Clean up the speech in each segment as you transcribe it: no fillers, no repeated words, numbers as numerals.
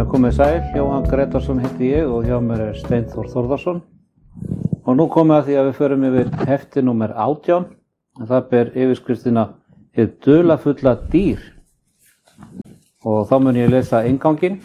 Komið sæl, Jóhann Gretarsson heiti ég og hjá mér Steinþór Þórðarsson. Og nú komið að því að við förum yfir hefti númer 18. Það ber yfirskriftina Hið dularfulla dýr. Og þá mun ég lesa innganginn.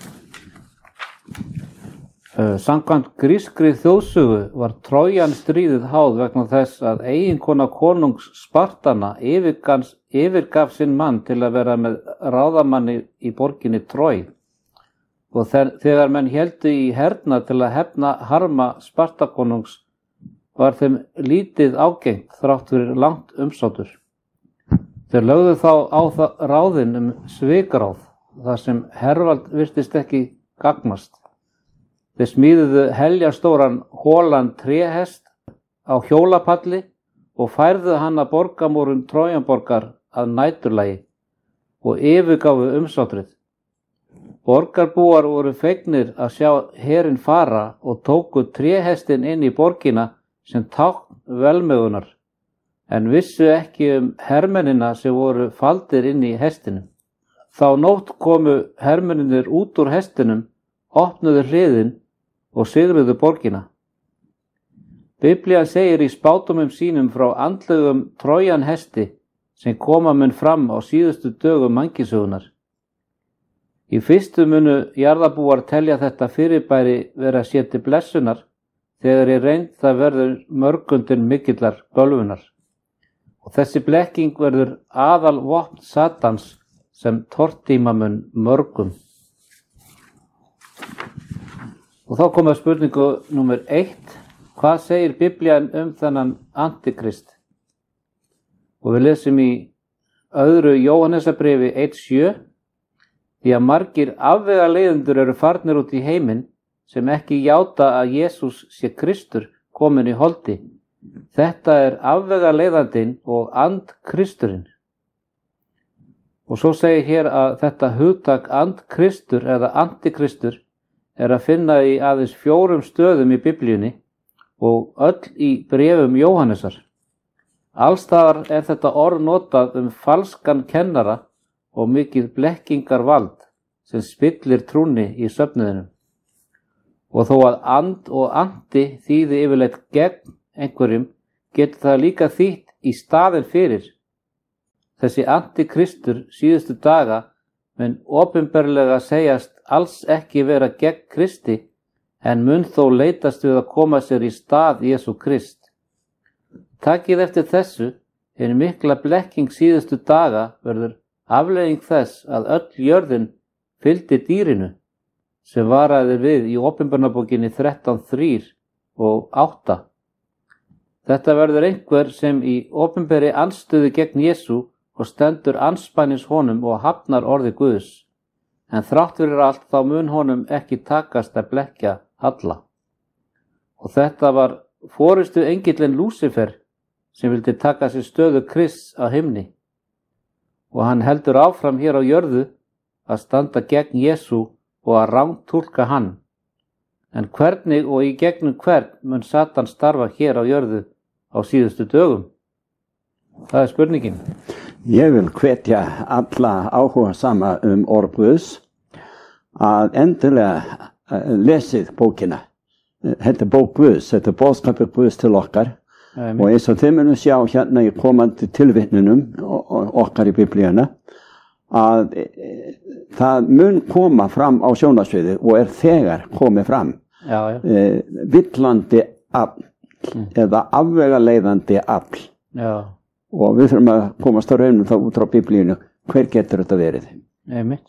Samkvæmt grískri þjóðsögu var Trójan stríðið háð vegna þess að eiginkona konungs Spartana yfirgaf sinn mann til að vera með ráðamanni í borginni Trój. Og þegar menn héldu í hernað til að hefna harma Spartakonungs var þeim lítið ágengt þrátt fyrir langt umsátur. Þeir lögðu þá á ráðin svikaráð, þar sem hervald virtist ekki gagnast. Þeir smíðuðu heljarstóran holan tréhest á hjólapalli og færðu hann að borgamúrum Trójanborgar að næturlagi og yfirgáfu umsátrið. Borgarbúar voru fegnir að sjá herinn fara og tóku tréhestinn inn í borgina sem tákn velmegunar, en vissu ekki hermennina sem voru faldir inn í hestinum. Þá nótt komu hermennir út úr hestinum, opnuðu hliðin og sigruðu borgina. Biblían segir í spádómum sínum frá andlegum Trójan hesti sem koma mun fram á síðustu dögum mannkynssögunnar. Í fyrstu munu jarðarbúar telja þetta fyrirbæri vera sér til blessunar, þegar í reynd það verður mörgundin mikillar bölvunar. Og þessi blekking verður aðal vopn Satans sem tortíma mun mörgum. Og þá komum við spurningu númer 1. Hvað segir Biblían þennan antikrist? Og við lesum í öðru Jóhannesarbréfi 1:7. Því að margir afvegaleiðendur eru farnir út í heiminn sem ekki játa að Jesús sé Kristur kominn í holdi. Þetta er afvegaleiðandinn og andkristurinn. Og svo segir hér að þetta hugtak andkristur eða antikristur er að finna í aðeins 4 stöðum í Biblíunni og öll í bréfum Jóhannesar. Allstaðar er þetta orð notað falskan kennara og mikið blekkingarvald sem spillir trúnni í söfnuðinum. Og þó að and og andi þýði yfirleitt gegn einhverjum, getur það líka þýtt í staðinn fyrir. Þessi antikristur síðustu daga mun opinberlega segjast alls ekki vera gegn Kristi, en mun þó leitast við að koma sér í stað Jesú Krist. Takið eftir þessu, hin mikla blekking síðustu daga verður afleiðing þess að öll jörðin fylgdi dýrinu, sem varaði við í opinberunarbókinni 13:3 og 8. Þetta verður einhver sem í opinberi andstöðu gegn Jesú og stendur andspænis honum og hafnar orði Guðs, en þrátt fyrir allt þá mun honum ekki takast að blekkja alla. Og þetta var forystu engillinn Lúsifer sem vildi taka sér stöðu Krists á himni. Og hann heldur áfram hér á jörðu að standa gegn Jesú og að rangtúlka hann. En hvernig og í gegnum hvern mun Satan starfa hér á jörðu á síðustu dögum? Það er spurningin. Ég vil hvetja alla áhugasama orð Guðs að endilega lesið bókina. Þetta er bók Guðs, þetta er boðskapur Guðs til okkar. Og eins og þið munum sjá hérna í komandi tilvitnunum okkar í Biblíuna að það mun koma fram á sjónarsviði og þegar komið fram villandi afl eða afvegaleiðandi afl. Og við þurfum að komast á raunum þá út frá Biblíunu, hver getur þetta verið? Einmitt.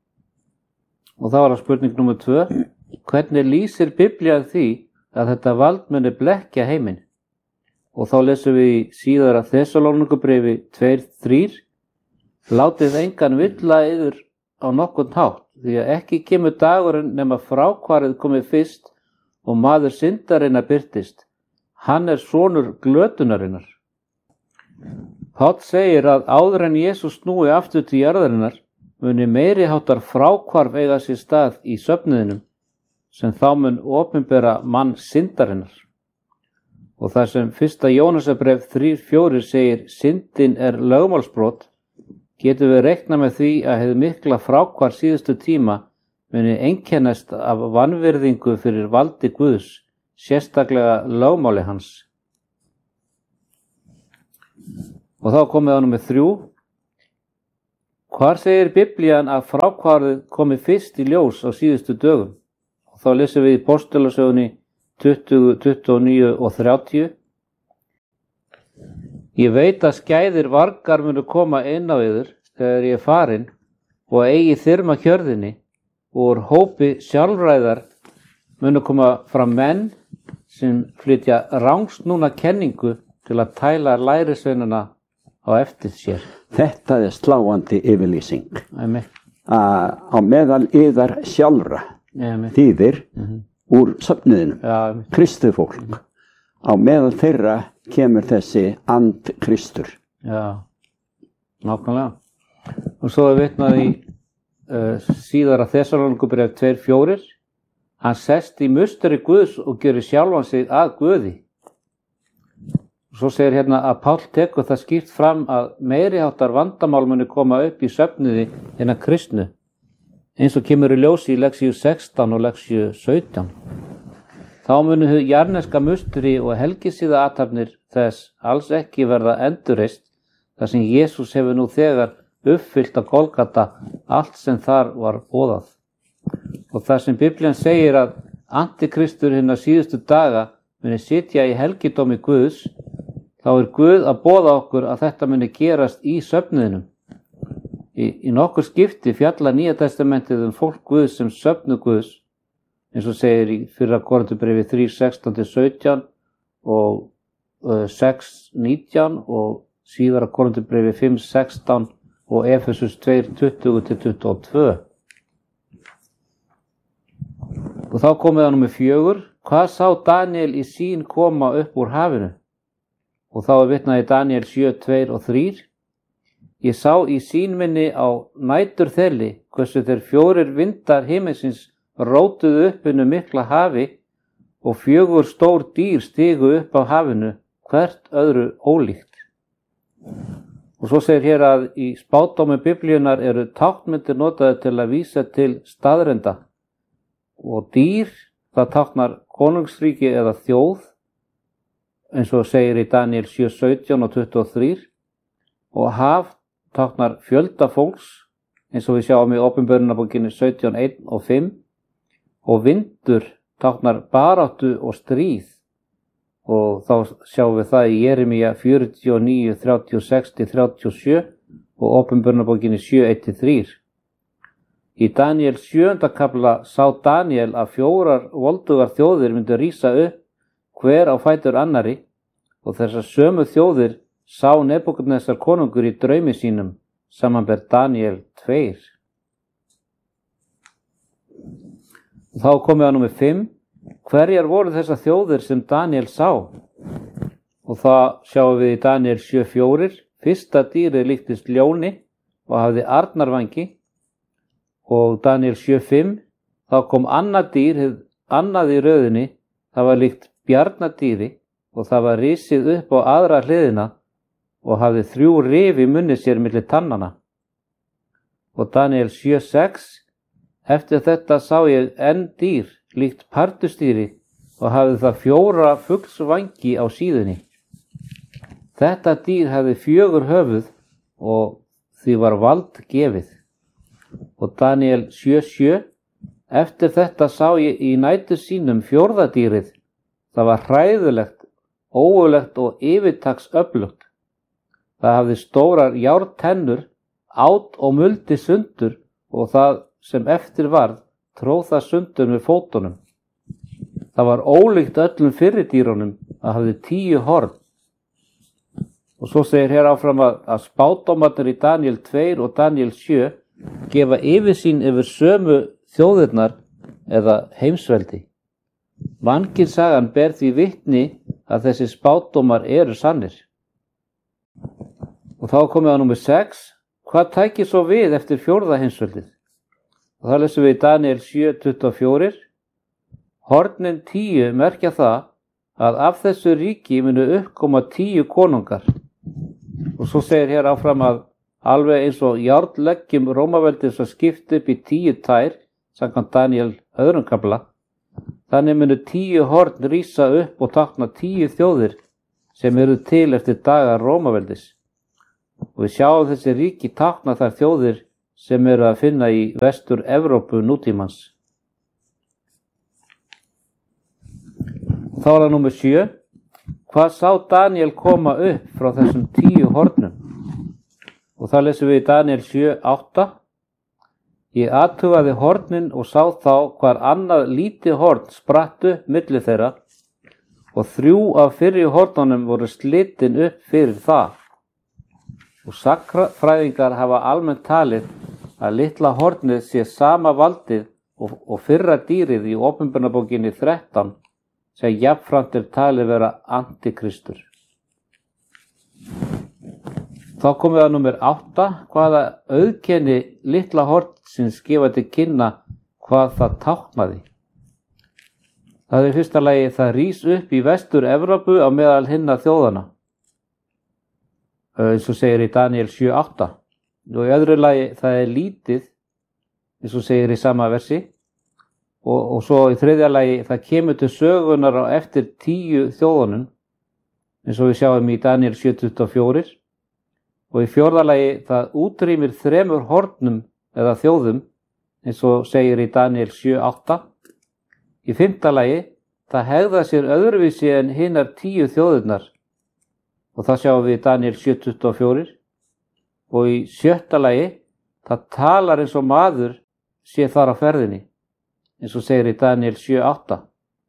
Og þá var það spurning númer 2. Hvernig lýsir Biblían því að þetta vald muni blekkja heiminn? Og þá lesum við í síðara Þessalóníkubréfi 2:3. Látið engan villa yður á nokkurn hátt, því að ekki kemur dagurinn nema fráhvarið komið fyrst og maður syndarinnar birtist. Hann er sonur glötunarinnar. Páll segir að áður en Jesús snúi aftur til jarðarinnar muni meiri háttar fráhvarf eiga sér stað í söfnuðinum sem þá mun opinbera mann syndarinnar. Og þar sem 1. Jóhannesarbréf 3:4 segir syndin er lögmálsbrot, getum við reiknað með því að hið mikla fráhvarf síðustu tíma muni einkennast af vanvirðingu fyrir valdi Guðs, sérstaklega lögmáli hans. Og þá komið á númer 3. Hvar segir Biblían að fráhvarfið komi fyrst í ljós á síðustu dögum? Og þá lesum við í Postulasögunni 20, 29 og 30. Ég veit að skæðir vargar munu koma inn á yður þegar ég er farin og eigi þyrma hjörðinni, og úr hópi sjálfræðar munu koma fram menn sem flytja rangsnúna kenningu til að tæla lærisveinana á eftir sér. Þetta er sláandi yfirlýsing. Amen. Á meðal yðar sjálfra þýðir úr söfnuðinum, Kristi fólk. Á meðal þeirra kemur þessi andkristur. Já, nákvæmlega. Og svo er vitnað í síðara Þessalónikubréf 2:4. Hann sest í musteri Guðs og gerir sjálfan sig að Guði. Svo segir hérna að Páll tekur það skýrt fram að meiriháttar vandamál muni koma upp í söfnuði innan kristnu, eins og kemur í ljósi í Lexíu 16 og Lexíu 17. Þá munu hið jarneska musteri og helgisíða athafnir þess alls ekki verða endurreist, þar sem Jesús hefur nú þegar uppfyllt á Golgata allt sem þar var boðað. Og þar sem Biblían segir að antikristur hinna síðustu daga muni sitja í helgidómi Guðs, þá er Guð að boða okkur að þetta muni gerast í söfnuðinum. Í nokkur skipti fjallar Nýja testamentið fólk Guðs sem söfnu Guðs, eins og segir í 1. Korinthubréfi 3:16-17 og 6:19 og síðara Korinthubréfi 5:16 og Efesus 2:20-22. Og þá komið á númer 4. Hvað sá Daniel í sýn koma upp úr hafinu? Og þá er vitnað í Daniel 7:2 og 3. Ég sá í sýn minni á næturþeli hversu þeir 4 vindar himinsins rótuðu upp innu mikla hafi og 4 stór dýr stigu upp á hafinu, hvert öðru ólíkt. Og svo segir hér að í spádómi Biblíunar eru táknmyndir notaði til að vísa til staðrenda. Og dýr, það táknar konungsríki eða þjóð, eins og segir í Daniel 7:17 og 23. Og haf táknar fjölda fólks, eins og við sjáum í Opinberunarbókinni 17:1 og 5. Og vindur táknar baráttu og stríð. Og þá sjáum við það í Jeremía 49:36-37 og Opinberunarbókinni 7:1-3. Í Daniel 7. kafla sá Daniel að 4 voldugar þjóðir myndu rísa upp hver á fætur annari, og þessar sömu þjóðir sá Nebúkadnesar konungur í draumi sínum, samanber Daniel 2. Og þá komið á númer 5. Hverjar voru þessar þjóðir sem Daniel sá? Og það sjáum við í Daniel 7:4. Fyrsta dýrið líktist ljóni og hafði arnarvangi. Og Daniel 7:5. Þá kom annað dýr, annað í röðinni, það var líkt bjarnadýri og það var risið upp á aðra hliðina og hafði 3 rif í munni sér milli tannana. Og Daniel 7:6. Eftir þetta sá ég enn dýr, líkt pardustýri, og hafði það 4 fuglsvangi á síðunni. Þetta dýr hafði 4 höfuð og því var vald gefið. Og Daniel 7:7. Eftir þetta sá ég í nætur sínum 4. dýrið. Það var hræðilegt, ógurlegt og yfirtaksöflugt. Það hafði stórar járntennur, át og muldi sundur, og það sem eftir varð tróð það sundur með fótunum. Það var ólíkt öllum fyrri dýrunum að hafði 10 horn. Og svo segir hér áfram að spádómarnir í Daniel 2 og Daniel 7 gefa yfirsýn yfir sömu þjóðirnar eða heimsveldi. Vanginsagan ber því vitni að þessi spádómar eru sannir. Og þá komið á númer 6. Hvað tækir svo við eftir 4. heimsveldið? Og það lesum við í Daniel 7:24. Hornin 10 merkja það að af þessu ríki munu uppkoma 10 konungar. Og svo segir hér áfram að alveg eins og járnleggjum Rómaveldis að skipta upp í 10 tær samkvæmt Daniel 2. kafla, þannig munu 10 horn rísa upp og tákna 10 þjóðir sem eru til eftir daga Rómaveldis. Og við sjáum þessi ríki tákna þær þjóðir sem eru að finna í vestur Evrópu nútímans. Þá er það númer 7. Hvað sá Daniel koma upp frá þessum 10 hornum? Og það lesum við í Daniel 7:8. Ég athugaði hornin og sá þá hvar annað lítið horn spratt upp milli þeirra og 3 af fyrri hornunum voru slitin upp fyrir það. Og sagnfræðingar hafa almennt talið að litla hornið sé sama valdið og fyrra dýrið í Opinberunarbókinni 13 sem jafnframt talið vera antikristur. Þá komum við að númer 8. Hvaða auðkenni litla hornsins gefa til kynna hvað það táknaði? Það er í fyrsta lagi það rís upp í vestur Evrópu á meðal hinna þjóðana. Eins og segir í Daniel 7:8. Og í öðru lagi það er lítið, eins og segir í sama versi. Og svo í þriðja lagi það kemur til sögunar á eftir 10 þjóðunum, eins og við sjáum í Daniel 7:24. Og í fjórða lagi það útrýmir 3 hornum eða þjóðum, eins og segir í Daniel 7:8. Í 5. lagi það hegða sér öðruvísi en hinnar 10 þjóðirnar, og það sjáum við í Daniel 7:24. Og í 6. lagi það talar eins og maður sé þar á ferðinni, eins og segir í Daniel 7:8.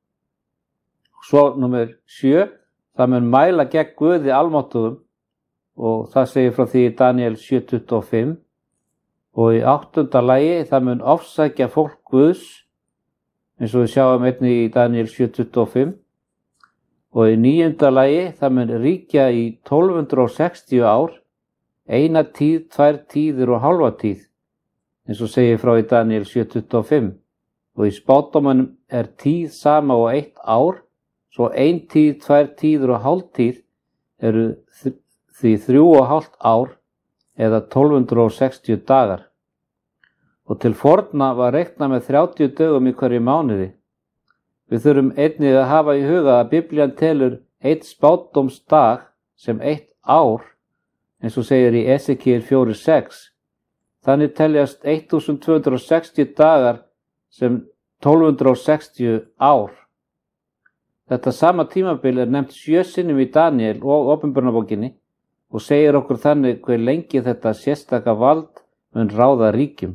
Svo númer 7, það mun mæla gegn Guði almáttugum, og það segir frá því í Daniel 7:25. Og í 8. lagi það mun ofsækja fólk Guðs, eins og við sjáum einnig í Daniel 7:25. Og í 9. lagi það mun ríkja í 1260 ár, 1 tíð, 2 tíðir og hálfa tíð, eins og segir frá í Daniel 7:25. Og í spádómanum er tíð sama og 1 ár, svo 1 tíð, 2 tíðir og hálf tíð eru því 3,5 ár eða 1260 dagar. Og til forna var reiknað með 30 dögum í hverju mánuði. Við þurfum einnig að hafa í huga að Biblían telur 1 spádómsdag sem 1 ár, eins og segir í Esekiel 4:6. Þannig teljast 1260 dagar sem 1260 ár. Þetta sama tímabil er nefnt 7 sinnum í Daniel og Opinberunarbókinni og segir okkur þannig hve lengi þetta sérstaka vald mun ráða ríkjum.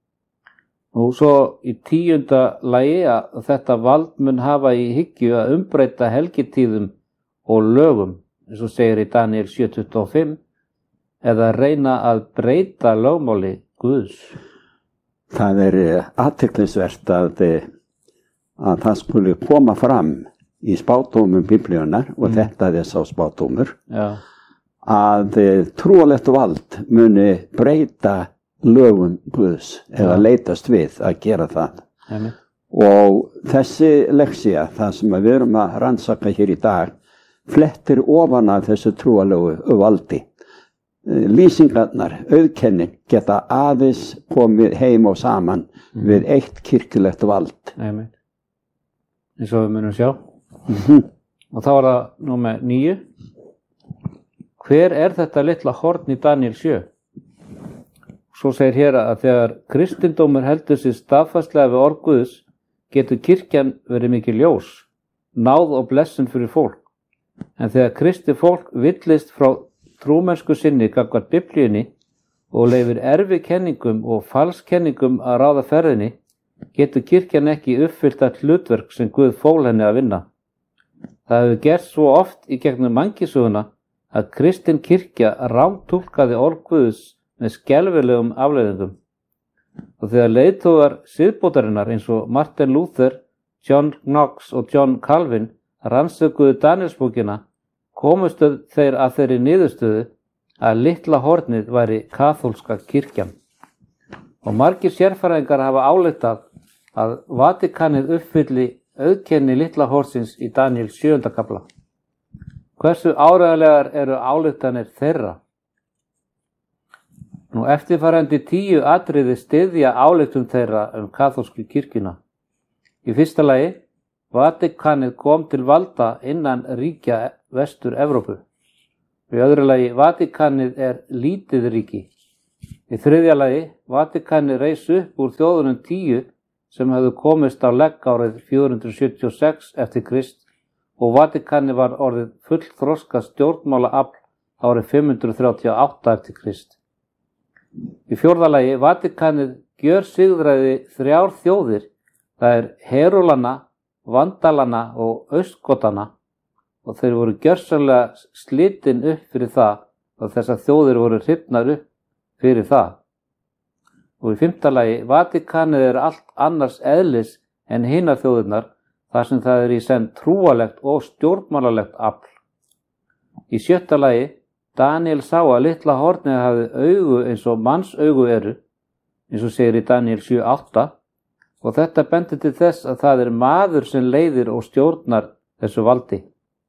Og svo í 10. lagi að þetta vald mun hafa í hyggju að umbreyta helgitíðum og lögum, eins og segir í Daniel 7:25, eða reyna að breyta lögmáli Guðs. Það er athyglisvert að það skuli koma fram í spádómum Biblíunar, og þetta er sá spádómur, að trúarlegt vald muni breyta lögum Guðs eða leitast við að gera það. Amen. Og þessi leksía, það sem við erum að rannsaka hér í dag, flettir ofan að þessu trúarlegu valdi. Lýsingarnar, auðkennin geta aðeins komið heim og saman við eitt kirkjulegt vald. Amen. Eins og við munum sjá. Og þá er það númer 9. Hver er þetta litla horn í Daniel 7? Svo segir hér að þegar kristindómur heldur sér staðfastlega við orð Guðs, getur kirkjan verið mikið ljós, náð og blessun fyrir fólk. En þegar kristið fólk villist frá trúmennsku sinni gagnvart Biblíunni og leyfir erfikenningum og falskenningum að ráða ferðinni, getur kirkjan ekki uppfyllt allt hlutverk sem Guð fól henni að vinna. Það hefur gert svo oft í gegnum mannkynssöguna að kristin kirkja rangtúlkaði orð Guðs með skelfilegum afleiðingum. Og þegar leiðtogar siðbótarinnar eins og Martin Luther, John Knox og John Calvin rannsökuðu Danielsbókina, komust þeir að þeirri niðurstöðu að litla hornið væri kaþólska kirkjan. Og margir sérfræðingar hafa ályktað að Vatíkanið uppfylli auðkenni litla hornsins í Daniel 7. kafla. Hversu áreiðanlegar eru ályktanir þeirra? Nú eftirfarandi 10 atriði styðja ályktun þeirra kaþólsku kirkjuna. Í fyrsta lagi, Vatíkanið kom til valda innan ríkja Vestur-Evrópu. Í öðru lagi, Vatíkanið lítið ríki. Í þriðja lagi, Vatíkanið reis upp úr þjóðunum 10 sem hefðu komist á legg árið 476 eftir Krist og Vatíkanið var orðið fullþroska stjórnmálaafl árið 538 eftir Krist. Í fjórða lagi, Vatíkanið gjörsigðraði 3 þjóðir, það Herúlana, Vandalana og Austgotana, og þeir voru gjörsamlega slitin upp fyrir það og þessar þjóðir voru hrifnar upp fyrir það. Og í 5. lagi, Vatíkanið allt annars eðlis en hinar þjóðirnar þar sem það í senn trúalegt og stjórnmálalegt afl. Í 7. lagi, Daniel sá að litla hornið hafði augu eins og mannsaugu eru, eins og segir í Daniel 7:8, og þetta bendir til þess að það maður sem leiðir og stjórnar þessu valdi.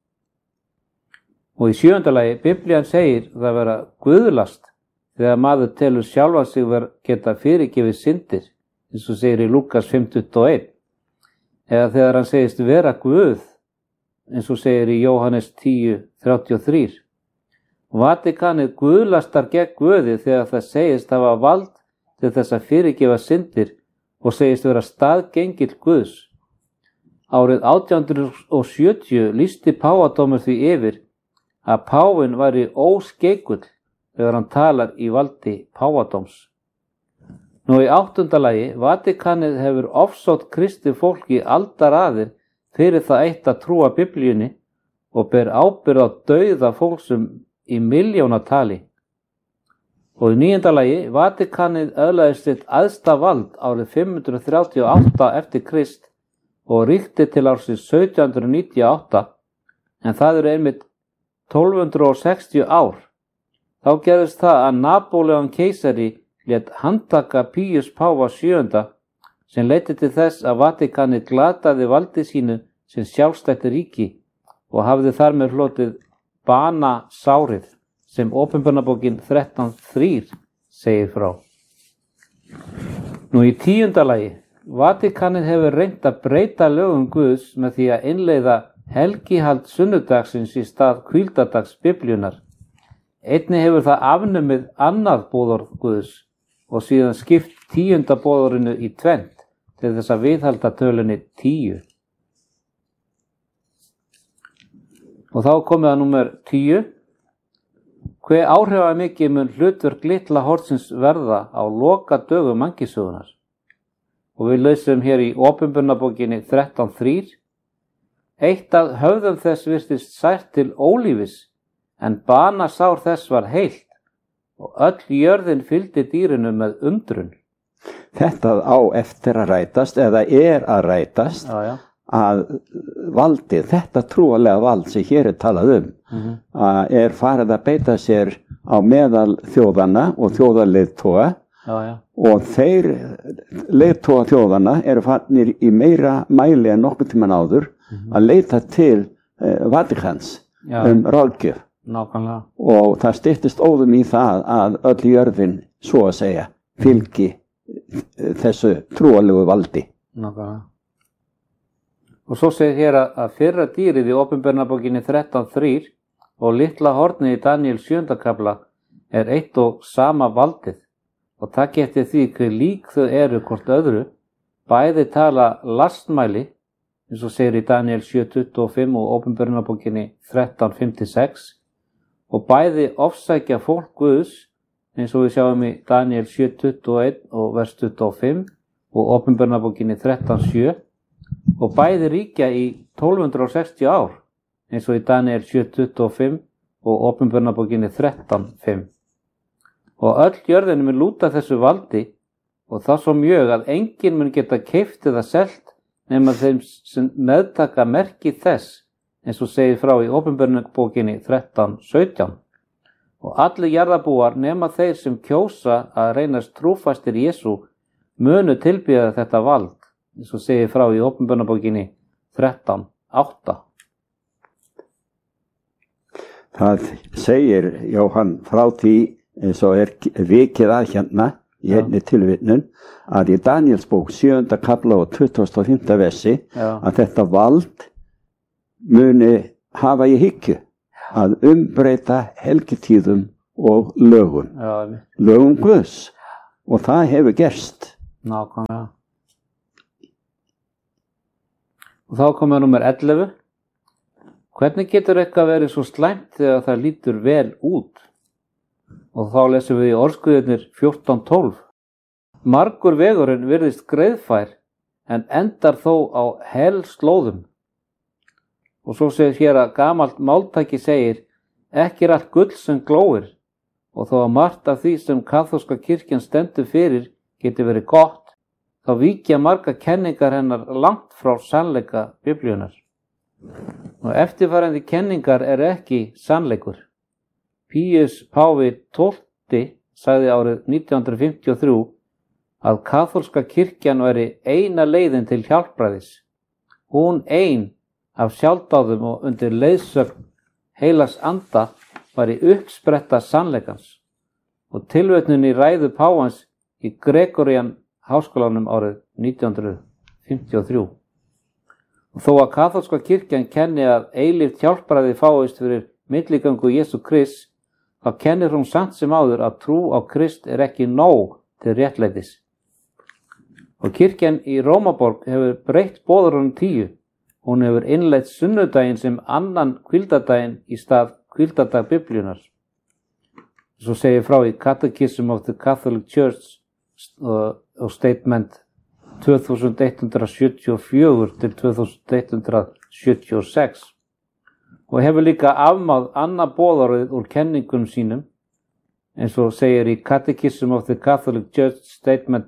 Og í 7. lagi, Biblían segir það vera guðlast þegar maður telur sjálfan sig geta fyrirgefið syndir, eins og segir í Lúkas 5:21, eða þegar hann segist vera Guð, eins og segir í Jóhannes 10:33. Vatíkanið guðlastar gegn Guði þegar það segist hafa vald til þess að fyrirgefa syndir og segist vera staðgengill Guðs. Árið 1870 lýsti páfadómur því yfir að páfinn væri óskeikull þegar hann talar í valdi páfadóms. Nú í 8. lagi, Vatíkanið hefur ofsótt kristið fólk í aldaraðir fyrir það eitt að trúa Biblíunni og ber ábyrgð á dauða fólksum í milljónatali. Og í 9. lagi, Vatíkanið öðlaðist sitt æðsta vald árið 538 eftir Krist og ríkti til ársins 1798, en það einmitt 1260 ár. Þá gerðist það að Napóleon keisari lét handtaka Píus páfa 7. sem leiddi til þess að Vatíkanið glataði valdi sínu sem sjálfstætt ríki og hafði þar með hlotið banasárið sem Opinberunarbókin 13:3 segir frá. Nú í 10. lagi, Vatíkanið hefur reynt að breyta lögum Guðs með því að innleiða helgihald sunnudagsins í stað hvíldardags Biblíunnar. Einnig hefur það afnumið annað boðorð Guðs og síðan skipt 10. boðorðinu í tvennt til þess að viðhalda tölunni 10. Og þá komið að númer 10. Hve áhrifamikið mun hlutverk litla hornsins verða á loka dögum mannkynssögunnar? Og við lesum hér í Opinberunarbókinni 13:3. Eitt að höfðum þess virtist sært til ólífis, en banasár þess var heilt, og öll jörðin fylgdi dýrinu með undrun. Þetta á eftir að rætast, eða að rætast, Já. að valdið, þetta trúalega vald sem hér talað farið að beita sér á meðal þjóðana og þjóðarleiðtoga. Og þeir leiðtoga þjóðana farnir í meira mæli en nokkuð tímann áður að leita til Vatíkans ráðgjöf. Nákvæmlega. Og það styttist óðum í það að öll jörðin, svo að segja, fylgi þessu trúalegu valdi. Nákvæmlega. Og svo segir hér að fyrra dýrið í Opinberunarbókinni 13:3 og litla hornið í Daniel 7. kafla eitt og sama valdið. Og takk eftir því hver lík þau eru hvort öðru, bæði tala lastmæli, eins og segir í Daniel 7:25 og Opinberunarbókinni 13:5-6, og bæði ofsækja fólk Guðs, eins og við sjáum í Daniel 7:21 og vers 25 og Opinberunarbókinni 13:7, og bæði ríkja í 1260 ár, eins og í Daniel 7:25 og Opinberunarbókinni 13:5. Og öll jörðin mun lúta þessu valdi, og það svo mjög að enginn mun geta keypt eða selt nema þeim sem meðtaka merki þess, eins og segir frá í Opinberunarbókinni 13:17. Og allir jarðarbúar nema þeir sem kjósa að reynast trúfastir Jesú munu tilbýða þetta vald, eins og segir frá í Opinberunarbókinni 13:8. Það segir Jóhann frá því eins og vikið að hérna í einni tilvitnun, að í Daniels bók 7. kafla og 25. versi að þetta vald muni hafa í hyggju að umbreyta helgitíðum og lögum. Lögum Guðs. Og það hefur gerst. Nákvæmlega. Og þá komum við númer 11. Hvernig getur eitthvað verið svo slæmt þegar það lítur vel út? Og þá lesum við í Orðskuðirnir 14:12. Margur vegurinn virðist greiðfær en endar þó á helslóðum. Og svo segir hér að gamalt máltæki segir, ekki er allt gull sem glóir, og þó að margt af því sem kaþólska kirkjan stendur fyrir geti verið gott, þá víkja marga kenningar hennar langt frá sannleika Biblíunnar. Og eftirfarandi kenningar ekki sannleikur. Píus Páfi XII sagði árið 1953 að kaþólska kirkjan væri eina leiðin til hjálpræðis. Hún ein af sjálfdáðum og undir leiðsögn heilags anda var í uppspretta sannleikans og tilvitnun í ræðu páfans í Gregorian háskólanum árið 1953. Og þó að kaþólska kirkjan kenni að eilíft hjálpræði fáist fyrir milligöngu Jesú Krists, þá kennir hún samt sem áður að trú á Krist ekki nóg til réttlætis. Og kirkjan í Rómaborg hefur breytt boðorðunum 10. Hún hefur innleitt sunnudaginn sem annan hvíldardaginn í stað hvíldardag Biblíunnar. Svo segir frá í Catechism of the Catholic Church og Statement 2174 til 2176 og hefur líka afmáð annað boðorðið úr kenningum sínum, eins og segir í Catechism of the Catholic Church Statement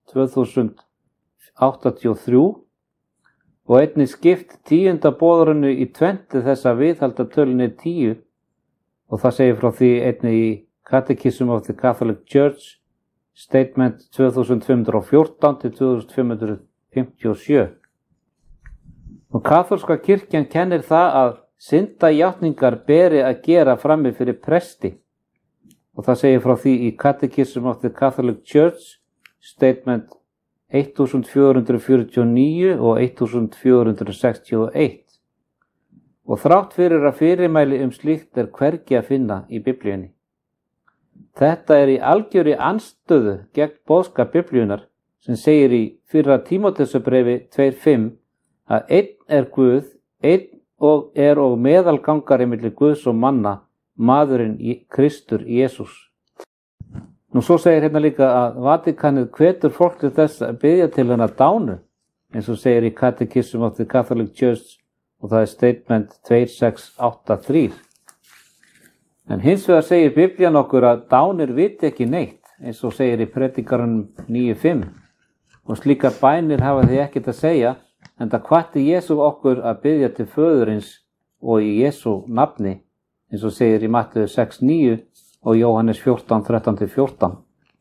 2083 og einnig skipt 10. boðorðinu í tvennt þess að viðhalda tölunni 10 og það segir frá því einnig í Catechism of the Catholic Church Statement 2514 til 2557. Og kaþólska kirkjan kennir það að syndajátningar beri að gera frammi fyrir presti og það segir frá því í Catechism of the Catholic Church Statement 1449 og 1461 og þrátt fyrir að fyrirmæli slíkt hvergi að finna í Biblíunni. Þetta í algjörri andstöðu gegn boðskap Biblíunnar sem segir í 1. Tímóteusarbréfi 2:5 að einn Guð, einn og meðalgangari milli Guðs og manna, maðurinn Kristur Jesús. Nú svo segir hérna líka að Vatikanið hvetur fólk til þess að biðja til hennar dánu, eins og segir í Catechism of the Catholic Church og það Statement 2683. En hins vegar segir Biblían okkur að dánir viti ekki neitt, eins og segir í Predikaranum 9:5 og slíkar bænir hafa því ekkert að segja, enda hvatti Jesú okkur að biðja til föðurins og í Jesú nafni, eins og segir í Matteus 6:9 og Jóhannes 14:13-14.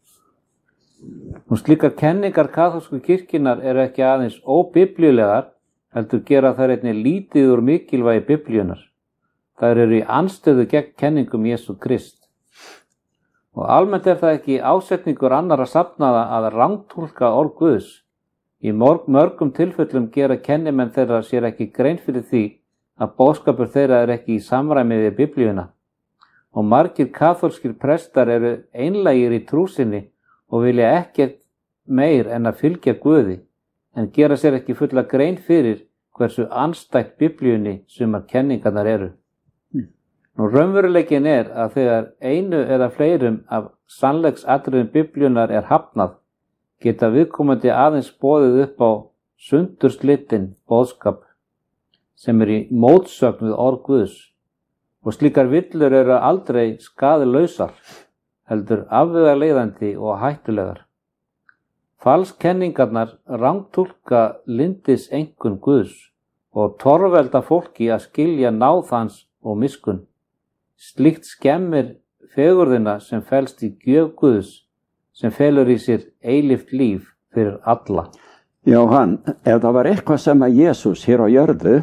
Og slíkar kenningar kaþólsku kirkjunnar ekki aðeins óbiblíulegar, heldur gera þær einnig lítið úr mikilvægi Biblíunnar. Þær eru í andstöðu gegn kenningum Jesú Krist. Og almennt það ekki ásetningur annarra safnaða að rangtúlka orð Guðs. Í mörgum tilfellum gera kennimenn þeirra sér ekki grein fyrir því að boðskapur þeirra ekki í samræmi við Biblíuna. Og margir kaþólskir prestar eru einlægir í trú sinni og vilja ekkert meir en að fylgja Guði, en gera sér ekki fulla grein fyrir hversu andstætt Biblíunni sumar kenningarnar eru. Nú raunveruleikin að þegar einu eða fleirum af sannleiksatriðum Biblíunnar hafnað, geta viðkomandi aðeins boðið upp á sundurslitinn boðskap sem í mótsögn við orð Guðs. Og slíkar villur aldrei skaðlausar, heldur afvegaleiðandi og hættulegar. Falskenningarnar rangtúlka lyndis einkunn Guðs og torvelda fólki að skilja náð hans og miskunn. Slíkt skemmir fegurðina sem felst í gjöf Guðs, sem felur í sér eilíft líf fyrir alla. Jóhann, ef það var eitthvað sem að Jesús hér á jörðu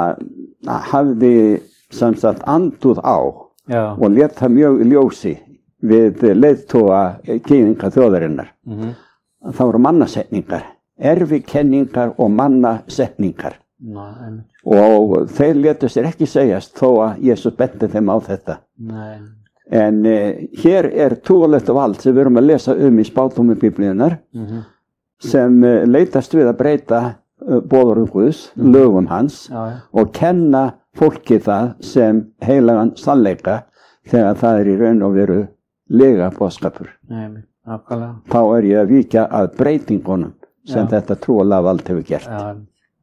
hafði sem sagt anduð á og lét það mjög í ljósi við leiðtoga gyðinga þjóðarinnar. Það voru mannasetningar, erfikenningar og mannasetningar. Og þeir létu sér ekki segjast þó að Jesús benti þeim á þetta. En hér trúarlegt vald sem við erum að lesa í spádómi Biblíunnar sem leitast við að breyta boðorðum Guðs, lögum hans og kenna fólki það sem heilagan sannleika þegar það í raun og veru lega boðskapur. Þá ég að víkja að breytingunum sem þetta trúarlega vald hefur gert.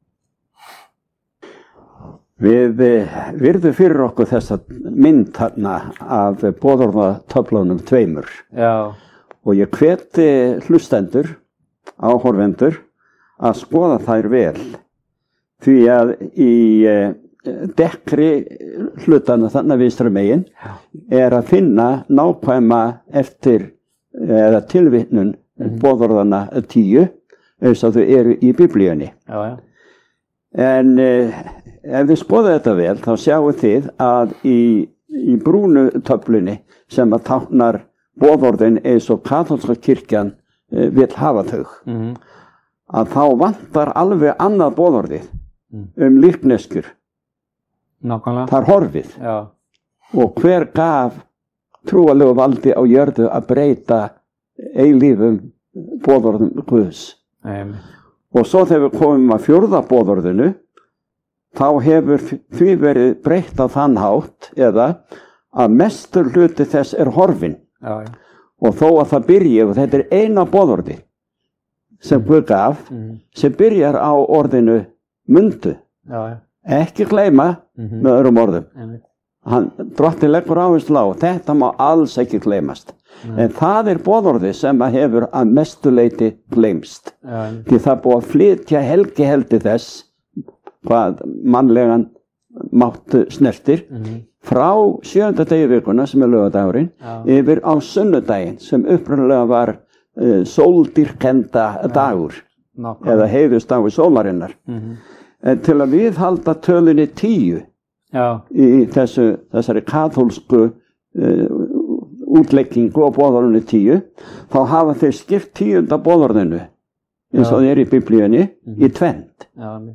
Við virðum fyrir okkur þessa mynd þarna af boðorðatöflunum tveimur. Og ég hveti hlustendur, áhorfendur, að skoða þær vel. Því að í dekkri hlutana þarna vinstra megin að finna nákvæma eftir eða tilvitnun boðorðana 10 eins og þau eru í Biblíunni. En ef þið skoða þetta vel þá sjáu þið að í brúnu töflunni sem að táknar boðorðin eins og kaþólska kirkjan vill hafa þau að þá vantar alveg annað boðorðið líkneskur. Það er horfið. Og hver gaf trúarlegu valdi á jörðu að breyta eilífum boðorðum Guðs. Og svo þegar við komum að fjórða boðorðinu þá hefur því verið breytt á þann hátt eða að mestur hluti þess horfinn. Og þó að það byrji, og þetta eina boðorði sem Guð gaf, sem byrjar á orðinu mundu. Ekki gleyma með öðrum orðum. Drottinn leggur áherslu á, þetta má alls ekki gleymast. En það boðorði sem að hefur að mestu leyti gleymst. Því það búið að flytja helgi þess hvað mannlegan máttu snertir frá 7. degi vikuna sem laugardagurinn yfir á sunnudaginn sem upprunalega var sóldýrkenda dagur eða heiðursdagur sólarinnar. Til að viðhalda tölunni 10 í þessari kaþólsku útleggingu og boðorðinu 10 þá hafa þeir skipt 10. boðorðinu eins og í Biblíunni í tvennt.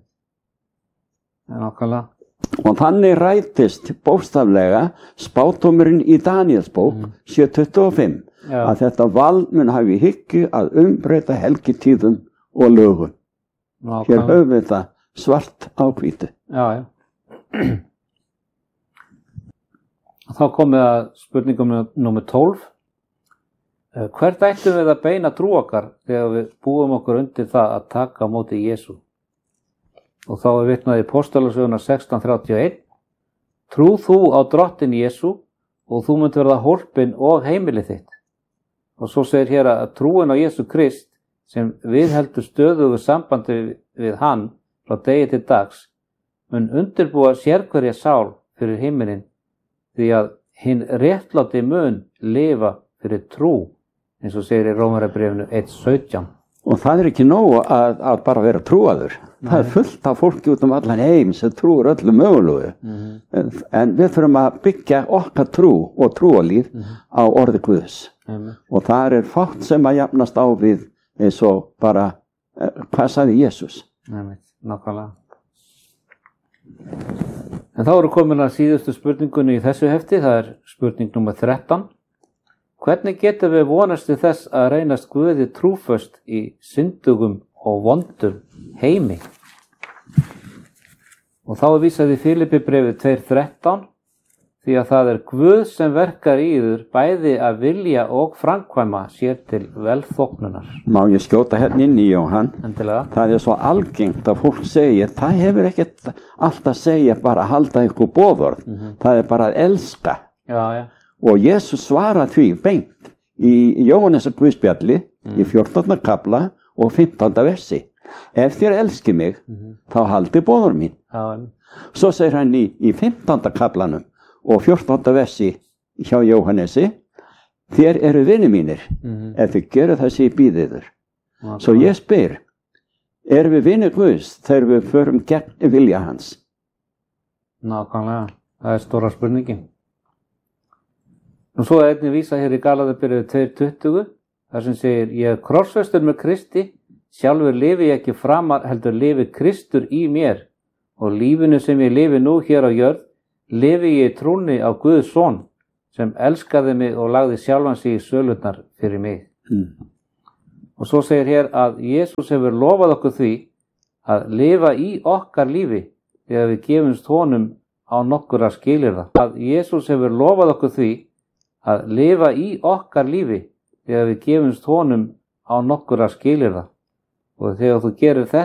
Og þannig rætist bókstaflega spádómurinn í Daníelsbók 7:25 að þetta vald mun hafi í hyggju að umbreyta helgitíðum og lögum. Hér höfum við þetta svart á hvítu. Þá komið að spurningum númer 12. Hvert ættum við að beina trú okkar þegar við búum okkur undir það að taka á móti Jesú? Og þá vitnað í Póstalagsöguna 16:31. Trú þú á Drottinn Jesú og þú munt verða hólpinn og heimilið þitt. Og svo segir hér að trúin á Jesú Krist sem viðheldur stöðugu sambandi við hann frá degi til dags mun undirbúa sérhverja sál fyrir himinin því að hinn réttláti mun lifa fyrir trú eins og segir í Rómarbréfinu 1:17. Og það ekki nóg að bara vera trúaður. Það fullt af fólki út allan heim sem trúur öllu mögulegu. En við þurfum að byggja okkar trú og trúarlíf á orði Guðs. Og það fátt sem að jafnast á við eins og bara, hvað sagði Jesús? Nákvæmlega. En þá eru komin að síðustu spurningunni í þessu hefti, það spurning númer 13. Hvernig getum við vonast til þess að reynast Guði trúföst í syndugum og vondum heimi? Og þá vísað í Filippibréfið 2:13 því að það Guð sem verkar í yður bæði að vilja og framkvæma sér til velþóknunar. Má ég skjóta hérna inn í Jóhann? Endilega. Það svo algengt að fólk segir, það hefur ekkert allt að segja bara að halda ykkur boðorð. Það bara að elska. Og Jesús svarar því beint í Jóhannesar Guðspjalli í 14. kapla og 15. versi. Ef þér elski mig, þá haldi boðorð mín. Svo segir hann í 15. kaplanum og 14. versi hjá Jóhannesi, þér eru vinir mínir ef þið gerir það sem ég býð yður. Svo ég spyr, erum við vinir Guðs þegar við förum gegn vilja hans? Nákvæmlega, það stóra spurningin. Nú svo er einnig vísa hér í Galatíabréfi 2:20, þar sem segir, ég er krossfestur með Kristi, sjálfur lifi ég ekki framar, heldur lifi Kristur í mér, og lífinu sem ég lifi nú hér á jörð, lifi ég í trúnni á Guðs son, sem elskaði mig og lagði sjálfan sig í sölurnar fyrir mig. Og svo segir hér að Jesús hefur lofað okkur því að lifa í okkar lífi þegar við gefumst honum á nokkurra skilyrða. Að Jesús hefur lofað okkur því að lifa í okkar lífi þegar við gefumst honum á nokkurra skilyrða. Og þegar þú gerir þetta,